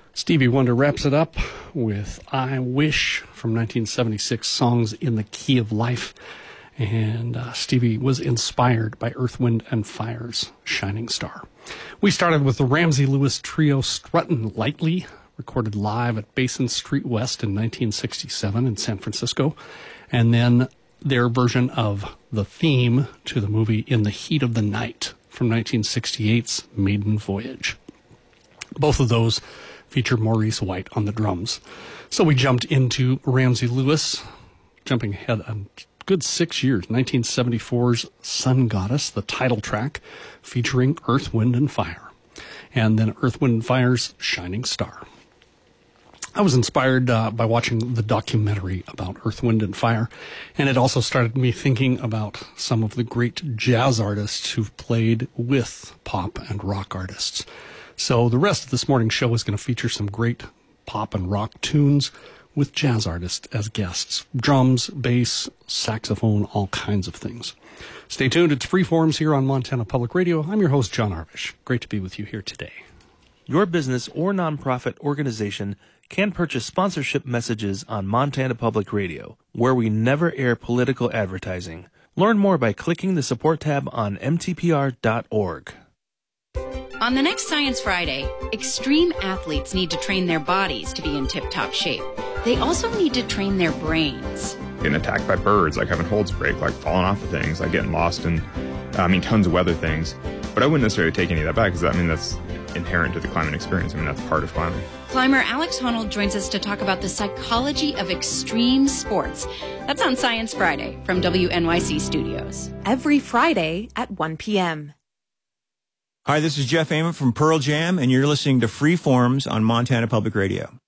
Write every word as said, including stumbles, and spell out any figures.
Stevie Wonder wraps it up with I Wish from nineteen seventy-six, Songs in the Key of Life. And uh, Stevie was inspired by Earth, Wind, and Fire's Shining Star. We started with the Ramsey Lewis Trio Struttin' Lightly, recorded live at Basin Street West in nineteen sixty-seven in San Francisco. And then their version of the theme to the movie In the Heat of the Night from nineteen sixty-eight's Maiden Voyage. Both of those feature Maurice White on the drums. So we jumped into Ramsey Lewis, jumping ahead a good six years, nineteen seventy-four's Sun Goddess, the title track, featuring Earth, Wind, and Fire. And then Earth, Wind, and Fire's Shining Star. I was inspired uh, by watching the documentary about Earth, Wind, and Fire, and it also started me thinking about some of the great jazz artists who've played with pop and rock artists. So the rest of this morning's show is going to feature some great pop and rock tunes with jazz artists as guests. Drums, bass, saxophone, all kinds of things. Stay tuned. It's Freeforms here on Montana Public Radio. I'm your host, John Arvish. Great to be with you here today. Your business or nonprofit organization can purchase sponsorship messages on Montana Public Radio, where we never air political advertising. Learn more by clicking the support tab on m t p r dot org. On the next Science Friday, extreme athletes need to train their bodies to be in tip-top shape. They also need to train their brains. Getting attacked by birds, like having holds break, like falling off of things, like getting lost in, I mean, tons of weather things. But I wouldn't necessarily take any of that back, because I mean, that's inherent to the climbing experience. I mean, that's part of climbing. Climber Alex Honnold joins us to talk about the psychology of extreme sports. That's on Science Friday from W N Y C Studios. Every Friday at one p.m. Hi, this is Jeff Ament from Pearl Jam, and you're listening to Freeforms on Montana Public Radio.